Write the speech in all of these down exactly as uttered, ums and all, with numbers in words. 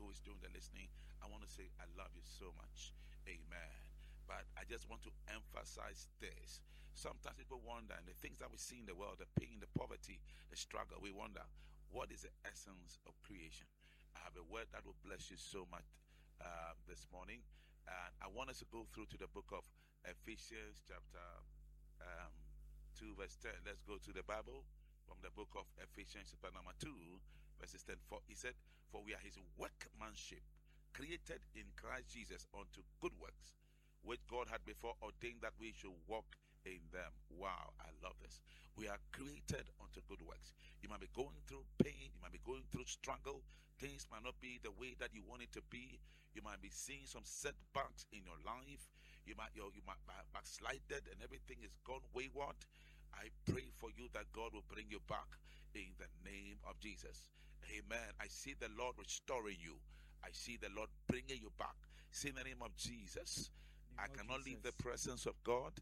who is doing the listening, I want to say I love you so much. Amen. But I just want to emphasize this. Sometimes people wonder, and the things that we see in the world, the pain, the poverty, the struggle, we wonder, what is the essence of creation? I have a word that will bless you so much uh, this morning. And I want us to go through to the book of Ephesians chapter um, two, verse ten. Let's go to the Bible from the book of Ephesians chapter number two, verses ten. For he said, for we are his workmanship, created in Christ Jesus unto good works, which God had before ordained that we should walk in them. Wow, I love this. We are created unto good works. You might be going through pain, you might be going through struggle, things might not be the way that you want it to be. You might be seeing some setbacks in your life. You might you, you might backslided and everything is gone wayward. I pray for you that God will bring you back in the name of Jesus. Amen. I see the Lord restoring you. I see the Lord bringing you back. See in the name of Jesus. I cannot leave the presence of God.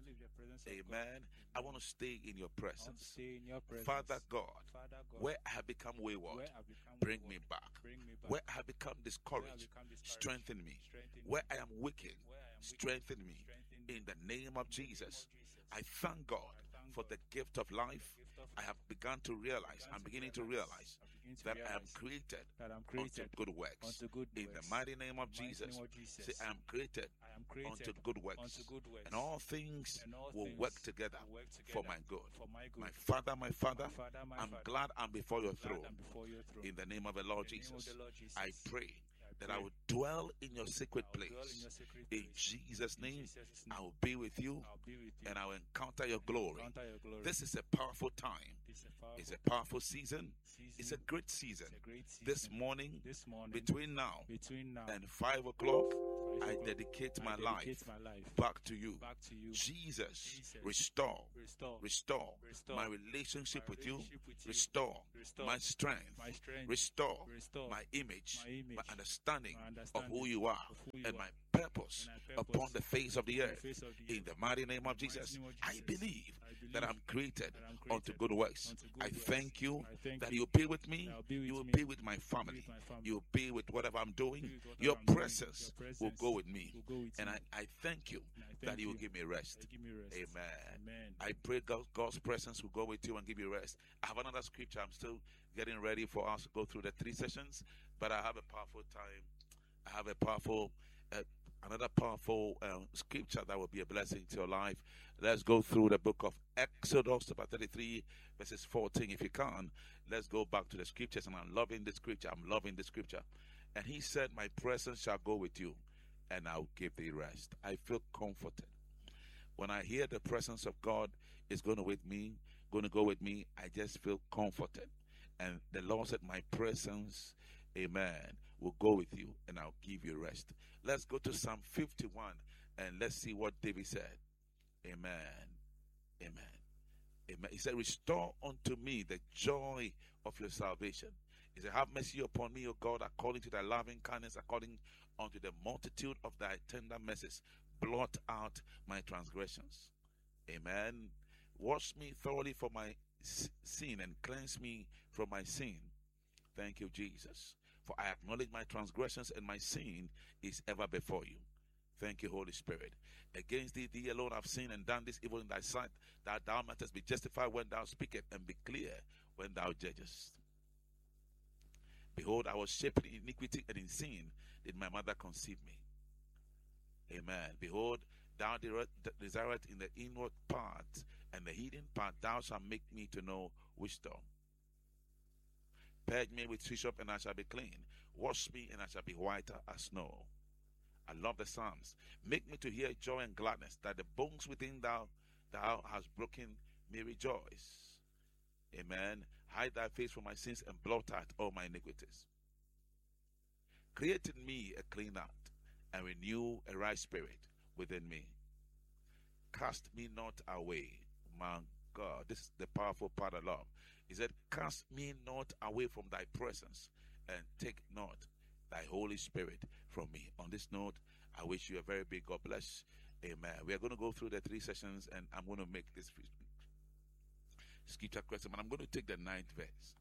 Amen. I want to stay in your presence. In your presence. Father God, Father God, where I have become wayward, become bring wayward, me back. Bring me back. Where I have become discouraged, become discouraged, strengthen me. strengthen Where me. I am wicked, Where I am wicked, strengthen me. strengthen me. In the name of Jesus, I thank God thank for God the gift of life. gift of I have begun to realize, begun I'm to beginning to realize I begin to that I am realize created that I'm unto created good works. unto good In the works. mighty name of In the mighty Jesus, name of Jesus. say I am created I am created unto good works. unto good works. And all things And all will things work together, will work for together my good. for my good. My Father, my Father, My Father, my I'm Father, glad I'm before your glad throne. I'm before your throne. In the name of the Lord In the name of Jesus, the Lord Jesus, I pray that pray I will dwell in your secret I will dwell in place. your secret In place. Jesus' In name, Jesus' I name, will be with you I'll be with you and I will encounter your and glory. encounter your glory. This is a powerful time. This is a powerful, It's a powerful season. season. It's a great season. It's a great season. This morning, This morning, between now between now and five o'clock, five I o'clock, dedicate I my dedicate life my life back to you. back to you. Jesus, Jesus, restore, restore, restore restore my relationship my with you. relationship with you. Restore Restore my strength. my strength. Restore Restore my image, my image, my understanding my of understanding who you are, of who you and are, my purpose and my purpose upon the face of the on the earth. face of the In earth. the mighty name of In the mighty Jesus, name of I Jesus, believe I believe that I'm created that I'm unto created good works. unto good I works. thank you I thank that you you'll be with me. that I'll be with You will me, be with my be family. with my family. You'll be with whatever I'm doing. Be with whatever Your I'm doing. presence, Your presence will go with me. will go with and me. I, I thank you And I thank that you will you give me rest. that you give me rest. Amen. Amen. I pray God, God's presence will go with you and give you rest. I have another scripture. I'm still getting ready for us to go through the three sessions, but I have a powerful time. I have a powerful, uh, another powerful uh, scripture that will be a blessing to your life. Let's go through the book of Exodus, chapter thirty-three, verses fourteen. If you can, let's go back to the scriptures. And I'm loving the scripture. I'm loving the scripture. And he said, my presence shall go with you, and I'll give thee rest. I feel comforted. When I hear the presence of God is going to with me, going to go with me, I just feel comforted. And the Lord said, my presence, amen, will go with you and I'll give you rest. Let's go to Psalm fifty-one and let's see what David said. Amen. Amen. Amen. He said, restore unto me the joy of your salvation. He said, have mercy upon me, O God, according to thy loving kindness, according unto the multitude of thy tender mercies. Blot out my transgressions. Amen. Wash me thoroughly from my sin and cleanse me from my sin. Thank you, Jesus. For I acknowledge my transgressions, and my sin is ever before you. Thank you, Holy Spirit. Against thee, thee alone have sinned and done this evil in thy sight, that thou mightest be justified when thou speakest, and be clear when thou judgest. Behold, I was shaped in iniquity, and in sin did my mother conceive me. Amen. Behold, thou desirest in the inward part, and the hidden part thou shalt make me to know wisdom. Purge me with hyssop, and I shall be clean. Wash me, and I shall be whiter as snow. I love the Psalms. Make me to hear joy and gladness, that the bones within thou thou hast broken may rejoice. Amen. Hide thy face from my sins, and blot out all my iniquities. Create in me a clean heart, and renew a right spirit within me. Cast me not away, my God. This is the powerful part I love. He said, cast me not away from thy presence, and take not thy Holy Spirit from me. On this note, I wish you a very big God bless. Amen. We are going to go through the three sessions, and I'm going to make this scripture question, but I'm going to take the ninth verse.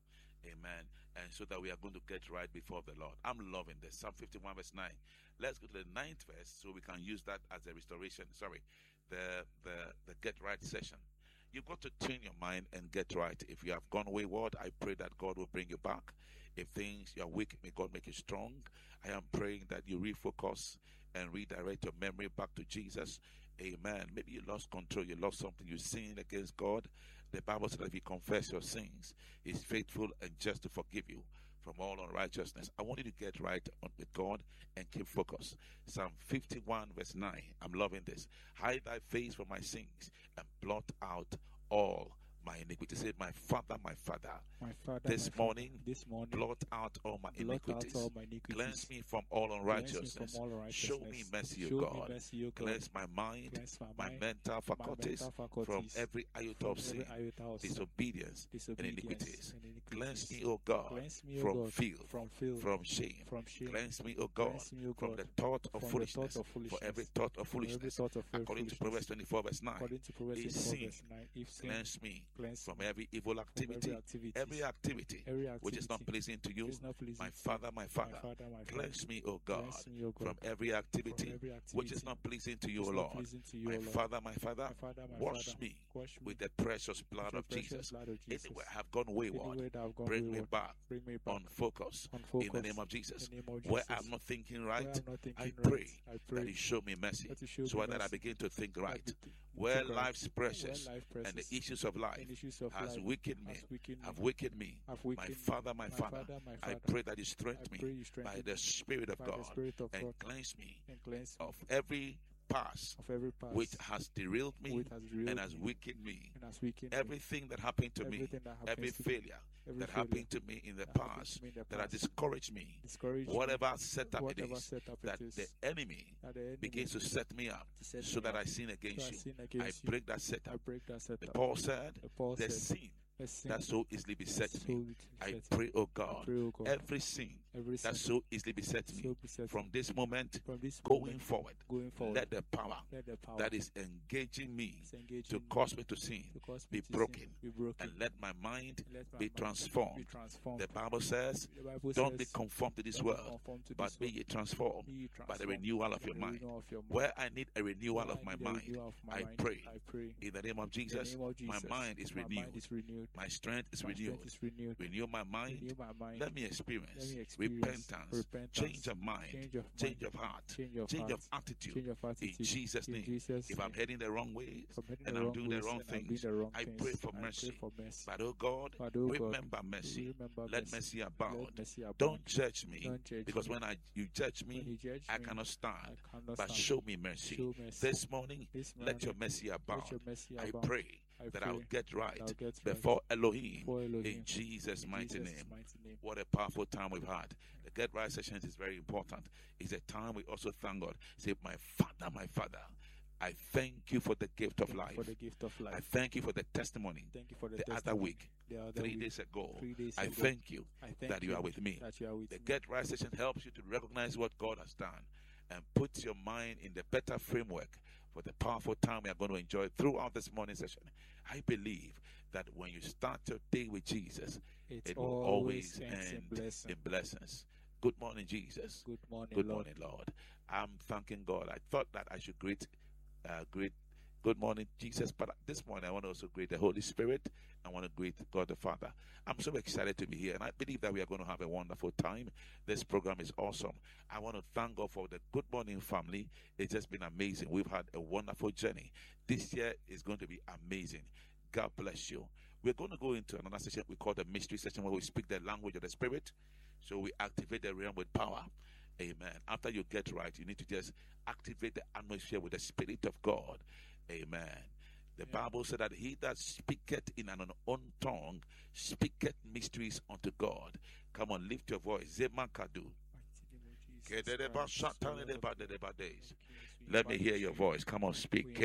Amen. And so that we are going to get right before the Lord. I'm loving this. Psalm fifty-one verse nine. Let's go to the ninth verse so we can use that as a restoration. Sorry, the the the get right session. You've got to tune your mind and get right. If you have gone wayward, I pray that God will bring you back. If things you are weak, may God make you strong. I am praying that you refocus and redirect your memory back to Jesus. Amen. Maybe you lost control, you lost something, you sinned against God. The Bible says that if you confess your sins, He's faithful and just to forgive you from all unrighteousness. I want you to get right on with God and keep focused. Psalm fifty-one verse nine. I'm loving this. Hide thy face from my sins and blot out all my iniquity. Say, my Father, my Father, my Father, this my morning, Father, this morning, blot out all my, blot iniquities. out all my iniquities. Cleanse me from all unrighteousness. From all unrighteousness. Show me mercy, Show O God. Me mercy, O God. Cleanse my mind, Cleanse my, my mind, mental faculties, my mental faculties from every iota from of sin, every iota of disobedience, sin, and iniquities. and iniquities. Cleanse me, O God, Cleanse me, O from, God, filth, from filth, from shame. from shame. Cleanse me, O God, Cleanse me, O from God, the thought of from foolishness, the thought of foolishness, for every thought of from every foolishness. thought of According to foolishness. Proverbs twenty-four verse nine, According to Proverbs if twenty-four sin, verse nine, if sin, cleanse me cleanse from me every evil activity, from every activity, every activity, every activity which is not pleasing to you. not pleasing My to Father, my Father, my Father, my cleanse Father. me, O God, Cleanse me, O God, from every activity, from every activity which is not pleasing to you, O which is Lord. not pleasing to you, My O Lord. Father, my Father, My Father, my wash Father, me wash me with the precious blood with of the precious Jesus. blood of Jesus. Anywhere I have gone wayward, Anywhere that I've gone bring me wayward, back bring me back on focus on in focus the name of Jesus. in the name of Where Jesus. I'm not thinking Where right, I'm not thinking I right, pray I pray that you show me mercy that you show so me that I mercy. begin to think right. That we Where think right. life's precious Where life and the precious issues of life and issues of has life weakened me, has weakened me, have weakened me. have My weakened me. Father, my My Father, Father, my I Father, pray that you strengthen I pray me you strengthen by the Spirit of by God the Spirit of and God cleanse me and cleanse me of every past of every past which has derailed me which has derailed and has me weakened me. and has weakened me. Everything that happened to me, Everything that happens every to me, failure every that failure happened to me in the that happened past, to me in the that has past, discouraged me, discourage me, whatever setup it whatever is, setup that it is, the enemy that the enemy begins to set me up to set so me that up, I sin so against I you. sin I against you. break that I setup. break that The setup. Paul said, The Paul the said, sin the sin that so easily beset so me. easily I beset pray, oh I God, pray, O God, every sin every sin that so easily beset me, so beset from me. this moment From this going moment forward, going forward, let the power let the power that is engaging me is engaging to me cause me to sin to cause me be to broken, sin, be broken, and let my mind and let my be mind transformed. be transformed. The Bible says, The Bible don't be says, conformed to this "Don't be world, conformed to but this be world, ye transformed be ye by the transformed renewal of by your the mind." renewal of your mind." Where I need a renewal Where of I my need a mind, renewal of my I mind, pray I pray in the name of in the Jesus, name of my Jesus, mind is my renewed, mind is renewed, my strength is my renewed. strength is renewed. Renew my mind. Renew my mind. Let me experience, Let me experience repentance, repentance, change of mind, change of change mind, of heart, change of change heart, of attitude. change of attitude. In Jesus' In name. Jesus' If I'm name. heading the wrong ways If I'm heading and the I'm wrong doing the ways wrong and I'm doing things, the wrong I things, pray for I mercy. pray for mercy. But oh God, But, oh God, remember mercy. remember Let mercy. mercy abound. Let mercy abound. Don't judge me, Don't judge because me. when I you judge When me, you judge I me, cannot stand. I cannot But stand. show me mercy. Show mercy. This morning, This let your morning, mercy abound. let your mercy I abound. pray I that pray I'll get right I'll get right before Elohim, before Elohim. in Jesus' In mighty Jesus' name. mighty name. What a powerful time we've had. The Get Right sessions is very important. It's a time we also thank God. Say, my Father, my Father, I thank you for the gift of Thank you life. for the gift of life. I thank you for the testimony Thank you for the, the other testimony. week, The other three week, days ago. three days I ago. thank you I thank that you are with me. That you are with The me. Get Right session helps you to recognize what God has done and puts your mind in the better framework for the powerful time we are going to enjoy throughout this morning session. I believe that when you start your day with Jesus, It's it will always ends end in blessing. in blessings. Good morning, Jesus. Good morning, Good Lord. morning, Lord. I'm thanking God. I thought that I should greet, uh, greet good morning, Jesus, but this morning I want to also greet the Holy Spirit. I want to greet God the Father. I'm so excited to be here, and I believe that we are going to have a wonderful time. This program is awesome. I want to thank God for the Good Morning family. It's just been amazing. We've had a wonderful journey. This year is going to be amazing. God bless you. We're going to go into another session we call the mystery session, where we speak the language of the Spirit. So we activate the realm with power. Amen. After you get right, you need to just activate the atmosphere with the Spirit of God. Amen. The Yeah. Bible said that he that speaketh in an unknown tongue speaketh mysteries unto God. Come on, lift your voice. Zemakadu. Let me hear your voice. Come on, speak.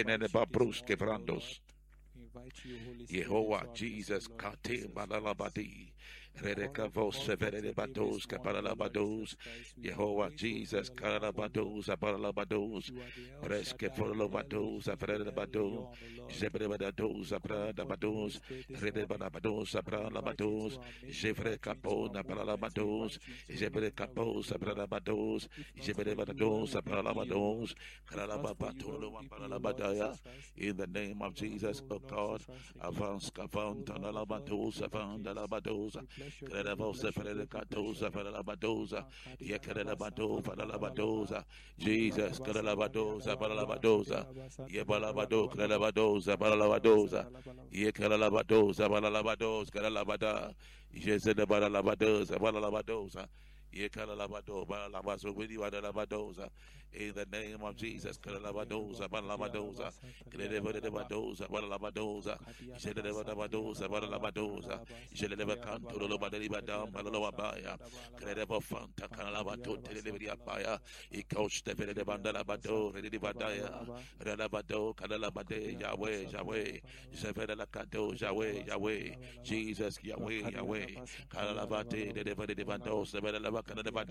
Jehovah, Jesus, Kate Balalabadi. Redekavos Severebados, Kapalabados, Jehovah Jesus, Karabados, Apalabados, Preske Folobados, Afredabado, Zebrebados, Abradabados, Redebados, Abralabados, Jevre Capon, Apalabados, Jebre Capos, Abradabados, Jebrebados, Apalabados, Karababatolo, Apalabadaya, in the name of Jesus, O God, Avance Cavant, Alabados, Avandalabados. Credosa Fredecatosa Falabadosa, Yakarabado Falabadosa, Jesus, Carabadosa, Balabadosa, Yabalabado, Carabadosa, Balabadosa, Yakarabadosa, Balabados, Caralabada, Jesus de Balabadosa, Balabadosa. Yekalabado, Balabazo, Vidivadabadoza, in the name of Jesus, Kalabadoza, Balabadoza, Kredevadoza, Balabadoza, Jedavadoza, Balabadoza, Jedavacanto, Lobadibadam, Balabaya, Kredeva Fanta, Kalabato, Televia, he coached the Vedabandalabado, Redivadaya, Relabado, Kalabade, Yahweh, Yahweh, Zevedalakato, Yahweh, Yahweh, Jesus, Yahweh, Yahweh, Kalabate, the Devadivandos, the Vedalaba.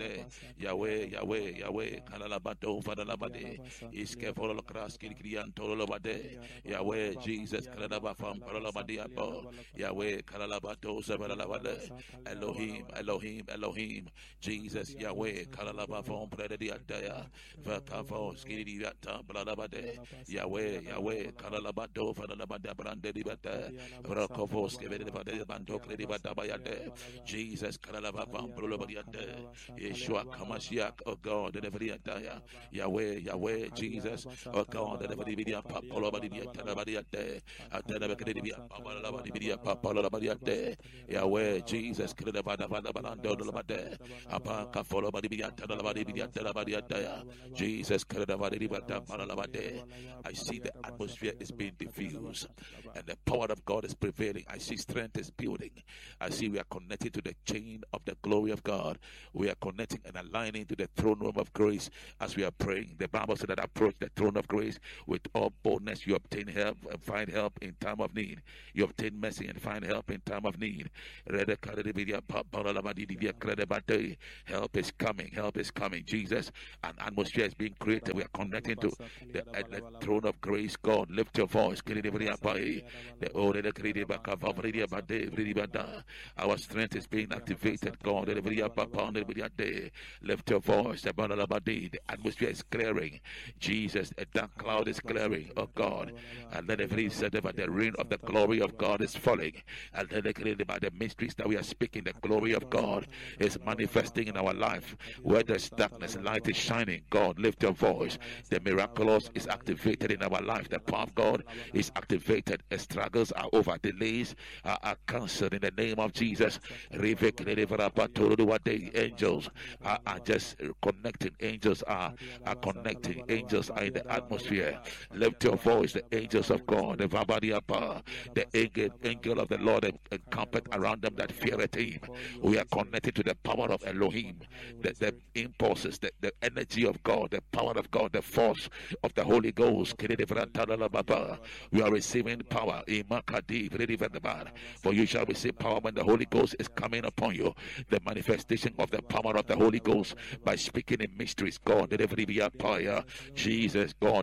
Yahweh, Yahweh, Yahweh, Kalalabato, Fadalabade, Iskefolo Kraski, Krian, Tolobade, Yahweh, Jesus, Kalalabafam, Paralabadiapo, Yahweh, Kalalabato, Sabalabade, Elohim, Elohim, Elohim, Jesus, Yahweh, Kalalabafam, Predadiataya, Vakavo, Skiriata, Blalabade, Yahweh, Yahweh, Kalalabato, Fadalabada, Brandedibata, Rakovos, Kevedabade, Banto, Kredibatabayade, Jesus, Kalalabafam, Prolabadiate. Yeshua Kamashiach, oh God, the Nevadiataya, Yahweh, Yahweh, Jesus, oh God, the Nevadidia, Papalabadidia, Tanabadiate, Atanabadidia, Papalabadidia, Papalabadiate, Yahweh, Jesus, Kredavada, Balando, Labade, Apaka, Folobadidia, Tanabadidia, Tanabadiate, Jesus, Kredavadidia, Paralabade. I see the atmosphere is being diffused and the power of God is prevailing. I see strength is building. I see we are connected to the chain of the glory of God. We are connecting and aligning to the throne room of grace as we are praying. The Bible said that approach the throne of grace with all boldness. You obtain help and find help in time of need. You obtain mercy and find help in time of need. Help is coming. Help is coming. Jesus, an atmosphere is being created. We are connecting to the, uh, the throne of grace. God, lift your voice. Our strength is being activated. God, lift your voice. The atmosphere is clearing. Jesus, a dark cloud is clearing. Oh God, and let every said about the rain of the glory of God is falling. And then about the mysteries that we are speaking. The glory of God is manifesting in our life. Where there's darkness, light is shining. God, lift your voice. The miraculous is activated in our life. The power of God is activated. The struggles are over. Delays are, are cancelled in the name of Jesus. Angels are, are just connecting. Angels are, are connecting. Angels are in the atmosphere. Lift your voice. The angels of God, the Vabadiapa, the angel, angel of the Lord encamped around them that feareth him. We are connected to the power of Elohim, the, the impulses, the, the energy of God, the power of God, the force of the Holy Ghost. We are receiving power. For you shall receive power when the Holy Ghost is coming upon you. The manifestation of the power of the Holy Ghost by speaking in mysteries. God, Jesus, God,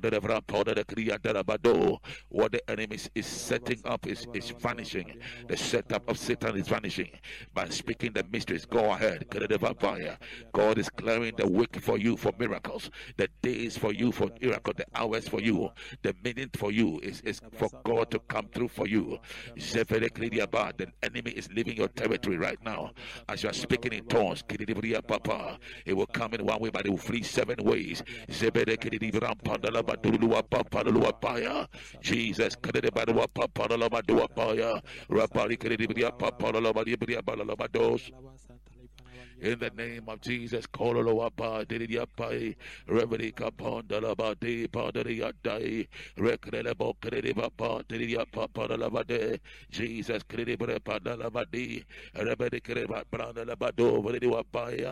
what the enemy is setting up is, is vanishing. The setup of Satan is vanishing by speaking the mysteries. Go ahead. God is clearing the week for you for miracles, the days for you for miracles, the hours for you, the minute for you is, is for God to come through for you. The enemy is leaving your territory right now. As you are speaking in tongues, it will come in one way, but it will flee seven ways. Jesus, in the name of Jesus, Kololoapa, Didiapai, Reverika Pondalabadi, Padariadai, Rekrelebo Kredipa, Didiapa, Padalabade, Jesus, Kredipa, Padalabadi, Rebedi Kreba, Brandalabado, Vediwapaya.